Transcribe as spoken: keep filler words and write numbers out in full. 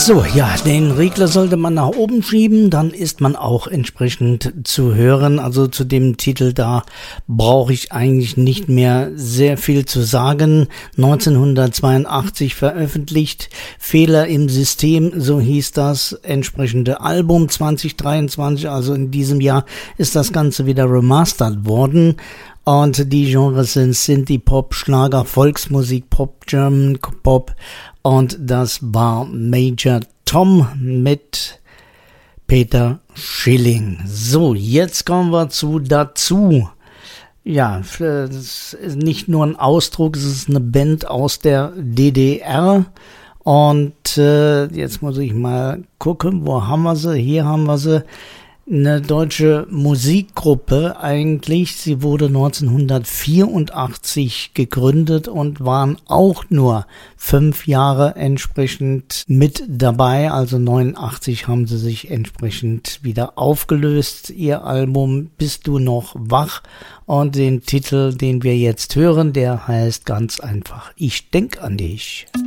So, ja, den Regler sollte man nach oben schieben, dann ist man auch entsprechend zu hören. Also zu dem Titel da brauche ich eigentlich nicht mehr sehr viel zu sagen. neunzehnhundertzweiundachtzig veröffentlicht, Fehler im System, so hieß das entsprechende Album. zwanzig dreiundzwanzig, also in diesem Jahr, ist das Ganze wieder remastert worden. Und die Genres sind Synthie-Pop, Schlager, Volksmusik, Pop, German Pop. Und das war Major Tom mit Peter Schilling. So, jetzt kommen wir zu dazu. Ja, das ist nicht nur ein Ausdruck, es ist eine Band aus der D D R. Und äh, jetzt muss ich mal gucken, wo haben wir sie? Hier haben wir sie. Eine deutsche Musikgruppe eigentlich. Sie wurde neunzehnhundertvierundachtzig gegründet und waren auch nur fünf Jahre entsprechend mit dabei. Also neunundachtzig haben sie sich entsprechend wieder aufgelöst. Ihr Album Bist du noch wach? Und den Titel, den wir jetzt hören, der heißt ganz einfach Ich denk an dich.